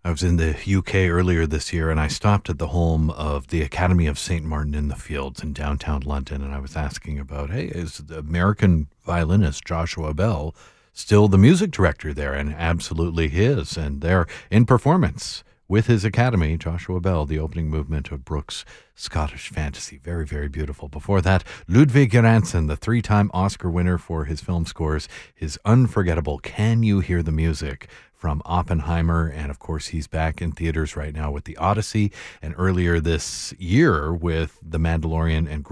I was in the UK earlier this year, and I stopped at the home of the Academy of St. Martin in the Fields in downtown London, and I was asking about, hey, is the American violinist Joshua Bell still the music director there? And absolutely he is, and they're in performance with his Academy, Joshua Bell, the opening movement of Brooks' Scottish Fantasy. Very, very beautiful. Before that, Ludwig Göransson, the three-time Oscar winner for his film scores, his unforgettable Can You Hear the Music from Oppenheimer. And of course, he's back in theaters right now with The Odyssey, and earlier this year with The Mandalorian and